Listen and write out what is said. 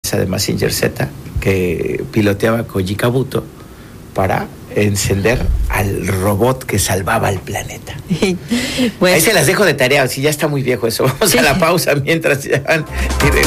de Mazinger Z que piloteaba Koji Kabuto para encender al robot que salvaba al planeta. Bueno. Ahí se las dejo de tarea, si ya está muy viejo eso. Vamos a la pausa mientras ya van.